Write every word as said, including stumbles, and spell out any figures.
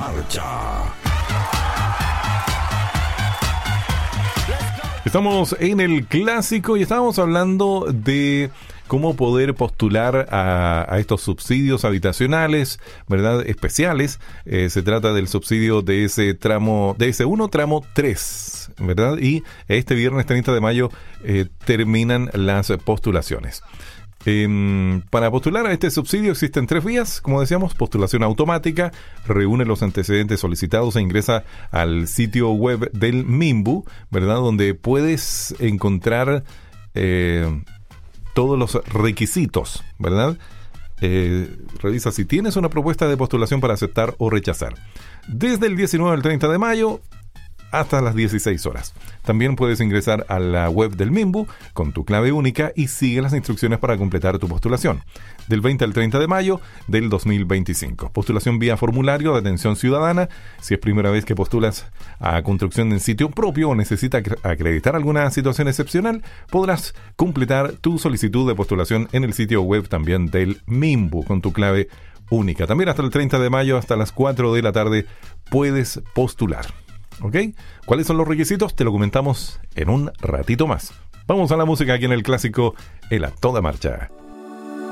marcha. Estamos en el clásico y estábamos hablando de cómo poder postular a, a estos subsidios habitacionales, ¿verdad? Especiales. Eh, se trata del subsidio de ese tramo, de ese uno tramo tres, ¿verdad? Y este viernes treinta de mayo eh, terminan las postulaciones. Eh, para postular a este subsidio existen tres vías, como decíamos: postulación automática, reúne los antecedentes solicitados e ingresa al sitio web del MIMBU, ¿verdad? Donde puedes encontrar eh, todos los requisitos, ¿verdad? Eh, revisa si tienes una propuesta de postulación para aceptar o rechazar. Desde el diecinueve al treinta de mayo hasta las dieciséis horas. También puedes ingresar a la web del MIMBU con tu clave única y sigue las instrucciones para completar tu postulación. Del veinte al treinta de mayo del dos mil veinticinco. Postulación vía formulario de atención ciudadana. Si es primera vez que postulas a construcción en sitio propio o necesitas acreditar alguna situación excepcional, podrás completar tu solicitud de postulación en el sitio web también del MIMBU con tu clave única. También hasta el treinta de mayo, hasta las cuatro de la tarde, puedes postular. ¿Ok? ¿Cuáles son los requisitos? Te lo comentamos en un ratito más. Vamos a la música aquí en el clásico El A Toda Marcha.